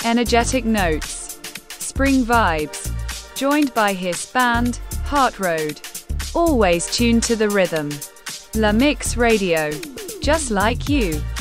Energetic notes. Spring vibes. Joined by his band, Heart Road. Always tuned to the rhythm. La Mix Radio. Just like you.